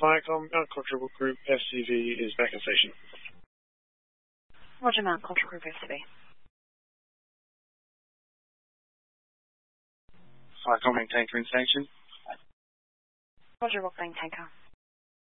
Viacom, Mount Cultural Group FCV is back in station. Roger, Mount Cultural Group FCV. Viacom, Tanker in station. Roger, Rockbank Tanker.